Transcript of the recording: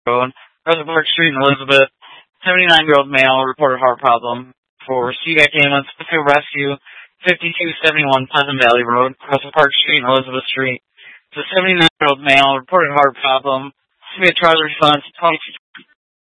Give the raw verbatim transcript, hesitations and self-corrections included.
Road, Pleasant Park Street in Elizabeth. seventy-nine-year-old male reported heart problem for C V A C ambulance, Smithfield Rescue, fifty-two seventy-one Pleasant Valley Road, Pleasant Park Street and Elizabeth Street. The seventy-nine-year-old male reported heart problem. C V A C charge response twenty-two